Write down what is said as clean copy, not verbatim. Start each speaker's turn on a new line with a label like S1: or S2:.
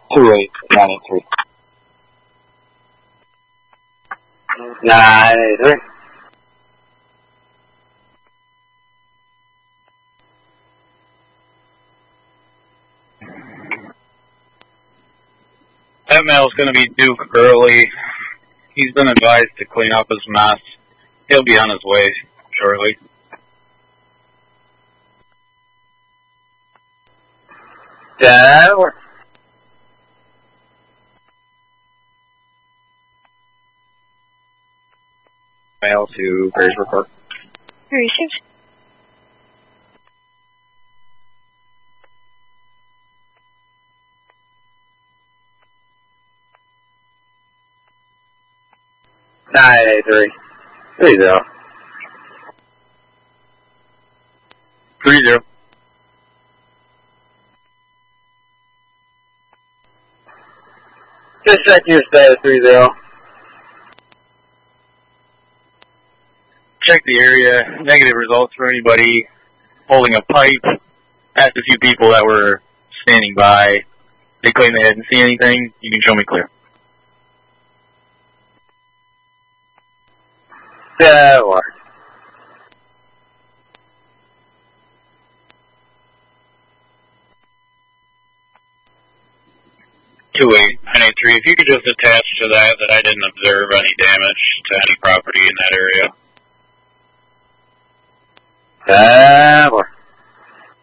S1: 28983. 983.
S2: That mail's going to be due early. He's been advised to clean up his mess. He'll be on his way shortly.
S1: That'll work.
S2: Mail to Grays Report.
S3: Received.
S1: Nine eight three 30.
S2: 30.
S1: Just check your status 30.
S2: Check the area. Negative results for anybody holding a pipe. Asked a few people that were standing by. They claim they didn't see anything. You can show me clear.
S1: That'll work.
S2: If you could just attach to that I didn't observe any damage to any property in that area.
S1: That'll work.